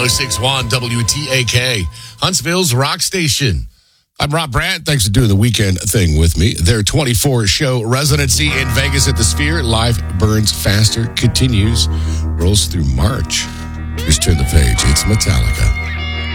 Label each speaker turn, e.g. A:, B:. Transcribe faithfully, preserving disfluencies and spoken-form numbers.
A: oh six point one W T A K, Huntsville's rock station. I'm Rob Brandt. Thanks for doing the weekend thing with me. Their twenty-four show residency in Vegas at the Sphere, Life Burns Faster, continues, rolls through March. Just turn the page. It's Metallica.